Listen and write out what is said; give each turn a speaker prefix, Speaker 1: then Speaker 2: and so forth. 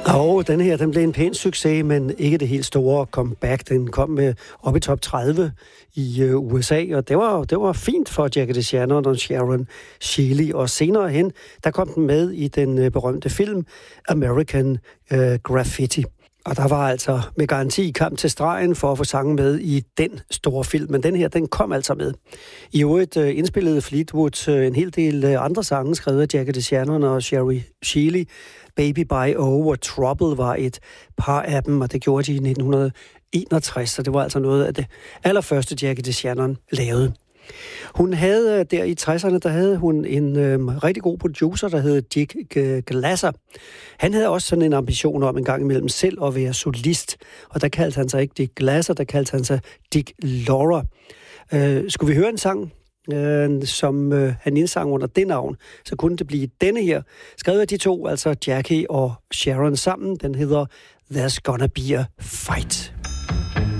Speaker 1: Og den her, den blev en pæn succes, men ikke det helt store comeback. Den kom med op i top 30 i USA, og det var fint for Jackie DeShannon og Sharon Shealy. Og senere hen, der kom den med i den berømte film American Graffiti. Og der var altså med garanti kamp til stregen for at få sangen med i den store film. Men den her, den kom altså med. I øvrigt indspillede Fleetwood en hel del andre sange, skrevet af Jackie DeShannon og Sharon Shealy. Baby by O og Trouble var et par af dem, og det gjorde de i 1961. Så det var altså noget af det allerførste Jackie DeShannon lavede. Hun havde der i 60'erne, der havde hun en rigtig god producer, der hed Dick Glasser. Han havde også sådan en ambition om en gang imellem selv at være solist, og der kaldte han sig ikke Dick Glasser, der kaldte han sig Dick Laura. Skulle vi høre en sang, som han indsang under det navn, så kunne det blive denne her, skrevet af de to, altså Jackie og Sharon sammen. Den hedder There's Gonna Be a Fight.